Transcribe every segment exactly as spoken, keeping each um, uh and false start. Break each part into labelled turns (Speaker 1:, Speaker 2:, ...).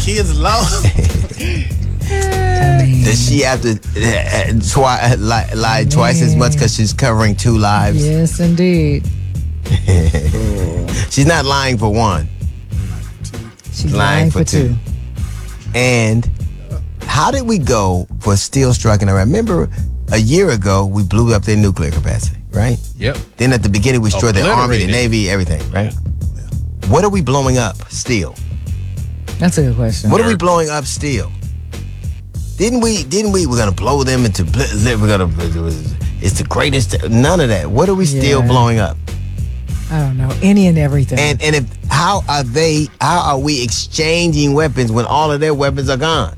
Speaker 1: kids alone.
Speaker 2: Does she have to uh, twi- lie, lie twice as much because she's covering two lives?
Speaker 3: Yes, indeed.
Speaker 2: She's not lying for one.
Speaker 3: She's
Speaker 2: lying, lying for, for two. two. And how did we go for still striking Iran? Remember, a year ago, we blew up their nuclear capacity, right?
Speaker 4: Yep.
Speaker 2: Then at the beginning, we destroyed their army, their navy, everything, right? Yeah. What are we blowing up still?
Speaker 3: That's a good question.
Speaker 2: What are we blowing up still? Didn't we? Didn't we? We're gonna blow them into. We're gonna. It's the greatest. None of that. What are we still yeah. blowing up?
Speaker 3: I don't know. Any and everything.
Speaker 2: And and if how are they? How are we exchanging weapons when all of their weapons are gone?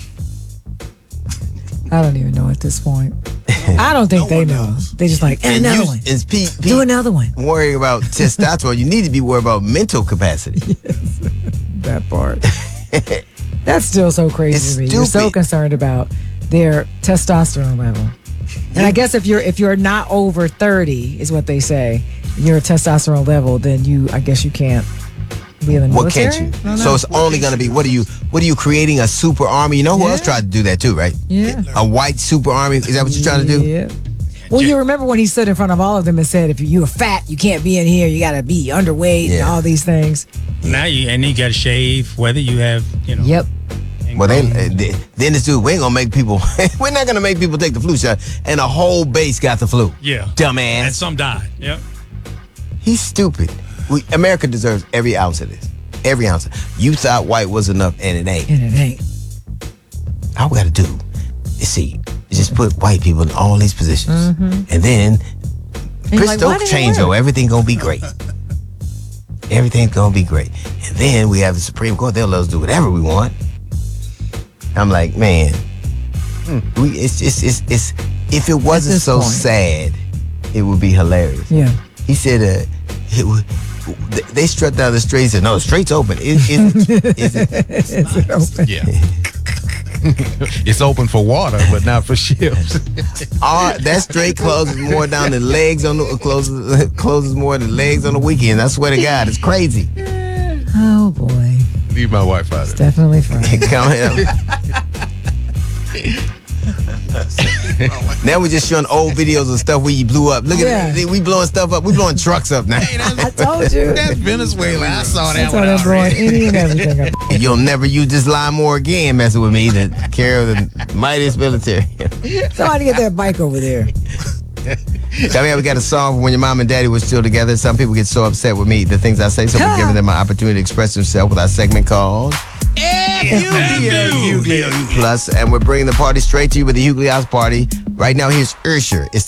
Speaker 3: I don't even know at this point. I don't think no they know. Knows. They just like, and another you, one.
Speaker 2: Is Pete, Pete
Speaker 3: Do another one.
Speaker 2: Worrying about testosterone. You need to be worried about mental capacity.
Speaker 3: Yes. That part. That's still so crazy
Speaker 2: it's
Speaker 3: to me.
Speaker 2: Stupid.
Speaker 3: You're so concerned about their testosterone level. And I guess if you're if you're not over thirty, is what they say, your testosterone level, then you I guess you can't be in the military.
Speaker 2: What can't you? So it's what only going to be, what are you, what are you creating, a super army? You know who yeah. else tried to do that too, right?
Speaker 3: Yeah.
Speaker 2: A white super army? Is that what you're trying to do?
Speaker 3: Yeah. Well, you remember when he stood in front of all of them and said, if you're fat, you can't be in here. You got to be underweight yeah. and all these things.
Speaker 1: Now you, and you got to shave, whether you have, you know.
Speaker 3: Yep.
Speaker 2: Well, they, they, then this dude, we ain't going to make people, we're not going to make people take the flu shot. And a whole base got the flu.
Speaker 1: Yeah.
Speaker 2: Dumbass.
Speaker 1: And some died. Yep.
Speaker 2: He's stupid. We, America deserves every ounce of this. Every ounce. You thought white was enough, and it ain't.
Speaker 3: And it ain't.
Speaker 2: All we got to do is see, just put white people in all these positions.
Speaker 3: Mm-hmm.
Speaker 2: And then, presto
Speaker 3: like,
Speaker 2: chango, everything going to be great. Everything's going to be great. And then we have the Supreme Court. They'll let us do whatever we want. I'm like, man, we it's it's it's, it's if it wasn't so point. sad, it would be hilarious.
Speaker 3: Yeah.
Speaker 2: He said, uh, it would, they struck down the street and said, no, the street's open. Is, is, it, is, it,
Speaker 3: is it open?
Speaker 4: Yeah. It's open for water, but not for ships.
Speaker 2: uh, that straight closes more down than legs on the closes closes more than legs on the weekend. I swear to God, it's crazy.
Speaker 3: Oh boy.
Speaker 4: Leave my wife out of it.
Speaker 3: Definitely fun.
Speaker 2: Come here. Now we're just showing old videos of stuff where you blew up. Look at
Speaker 3: yeah.
Speaker 2: it. We blowing stuff up. We blowing trucks up now.
Speaker 3: Hey, I told you.
Speaker 4: That's Venezuela. I saw that
Speaker 3: That's
Speaker 4: one
Speaker 3: I'm blowing any and everything up.
Speaker 2: You'll never use this line more again messing with me to carry the mightiest military.
Speaker 3: Somebody get that bike over there.
Speaker 2: Come here, we got a song for when your mom and daddy were still together. Some people get so upset with me, the things I say, so we're giving them an opportunity to express themselves with our segment called Hughley Plus, and we're bringing the party straight to you with the Hughley House Party. Right now, here's Usher. It's